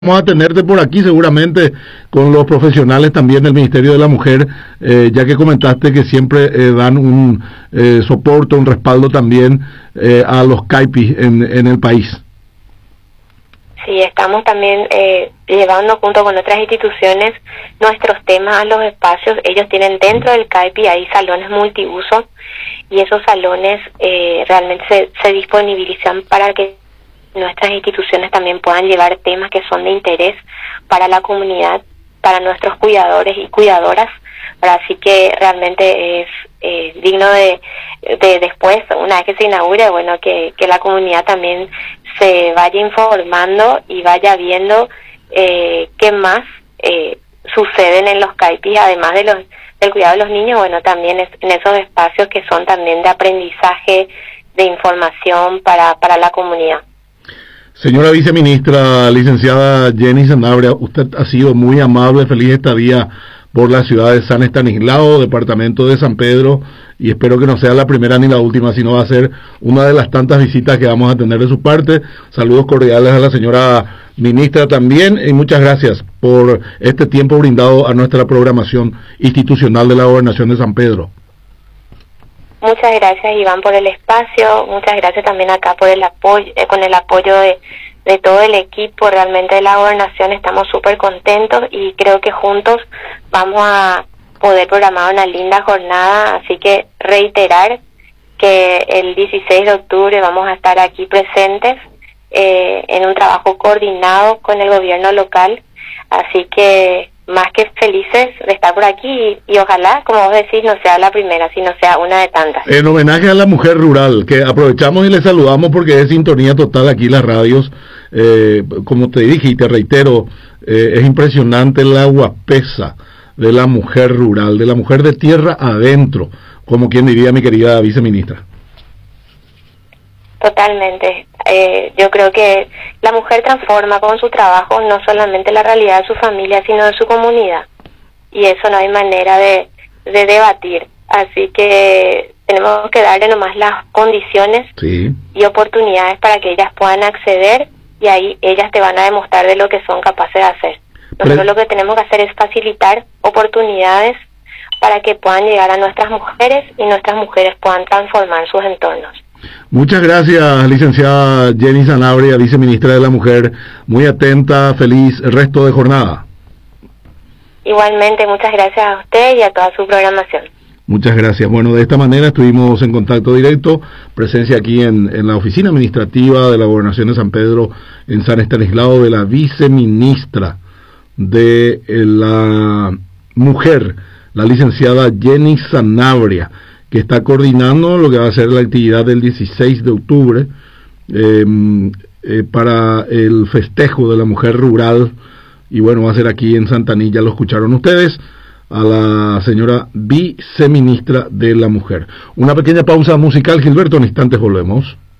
Vamos a tenerte por aquí seguramente con los profesionales también del Ministerio de la Mujer, ya que comentaste que siempre dan un soporte, un respaldo también a los CAIPI en el país. Sí, estamos también llevando junto con otras instituciones nuestros temas a los espacios. Ellos tienen dentro del CAIPI, hay salones multiuso y esos salones realmente se disponibilizan para que nuestras instituciones también puedan llevar temas que son de interés para la comunidad, para nuestros cuidadores y cuidadoras. Así que realmente es digno de después, una vez que se inaugure, bueno, que la comunidad también se vaya informando y vaya viendo qué más suceden en los CAIPI, además de del cuidado de los niños, bueno, también en esos espacios que son también de aprendizaje, de información para la comunidad. Señora viceministra, licenciada Jenny Sanabria, usted ha sido muy amable, feliz estadía por la ciudad de San Estanislao, departamento de San Pedro, y espero que no sea la primera ni la última, sino va a ser una de las tantas visitas que vamos a tener de su parte. Saludos cordiales a la señora ministra también, y muchas gracias por este tiempo brindado a nuestra programación institucional de la Gobernación de San Pedro. Muchas gracias, Iván, por el espacio. Muchas gracias también acá por el apoyo, con el apoyo de todo el equipo. Realmente de la gobernación estamos súper contentos y creo que juntos vamos a poder programar una linda jornada. Así que reiterar que el 16 de octubre vamos a estar aquí presentes en un trabajo coordinado con el gobierno local. Así que más que felices de estar por aquí y ojalá, como vos decís, no sea la primera, sino sea una de tantas. En homenaje a la mujer rural, que aprovechamos y le saludamos porque es sintonía total aquí las radios, como te dije y te reitero, es impresionante la guapesa de la mujer rural, de la mujer de tierra adentro, como quien diría mi querida viceministra. Totalmente. Yo creo que la mujer transforma con su trabajo no solamente la realidad de su familia, sino de su comunidad. Y eso no hay manera de debatir. Así que tenemos que darle nomás las condiciones y oportunidades para que ellas puedan acceder y ahí ellas te van a demostrar de lo que son capaces de hacer. Nosotros lo que tenemos que hacer es facilitar oportunidades para que puedan llegar a nuestras mujeres y nuestras mujeres puedan transformar sus entornos. Muchas gracias, licenciada Jenny Sanabria, viceministra de la Mujer. Muy atenta, feliz resto de jornada. Igualmente, muchas gracias a usted y a toda su programación. Muchas gracias. Bueno, de esta manera estuvimos en contacto directo, presencia aquí en la oficina administrativa de la Gobernación de San Pedro, en San Estanislao, de la viceministra de la Mujer, la licenciada Jenny Sanabria, que está coordinando lo que va a ser la actividad del 16 de octubre para el festejo de la mujer rural, y bueno, va a ser aquí en Santanilla, lo escucharon ustedes, a la señora viceministra de la Mujer. Una pequeña pausa musical, Gilberto, en instantes volvemos.